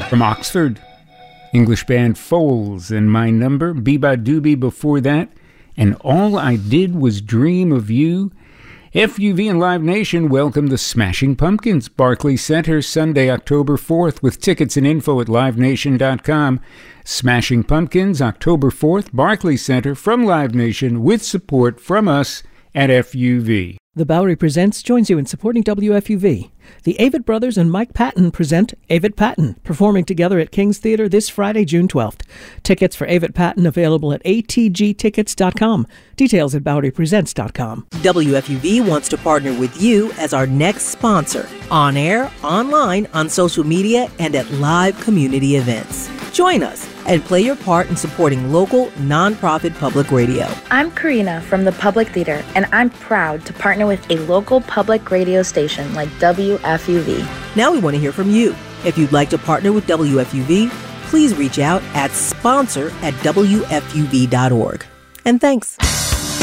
From Oxford, English band Foals, and My Number, Biba Doobie before that, and All I Did Was Dream of You. FUV and Live Nation welcome the Smashing Pumpkins, Barclays Center, Sunday, October 4th, with tickets and info at livenation.com. Smashing Pumpkins, October 4th, Barclays Center, from Live Nation, with support from us at FUV. The Bowery Presents joins you in supporting WFUV. The Avett Brothers and Mike Patton present Avett Patton, performing together at King's Theater this Friday, June 12th. Tickets for Avett Patton available at atgtickets.com. Details at bowerypresents.com. WFUV wants to partner with you as our next sponsor, on air, online, on social media, and at live community events. Join us and play your part in supporting local, nonprofit public radio. I'm Karina from the Public Theater, and I'm proud to partner with a local public radio station like WFUV. Now we want to hear from you. If you'd like to partner with WFUV, please reach out at sponsor@wfuv.org. And thanks.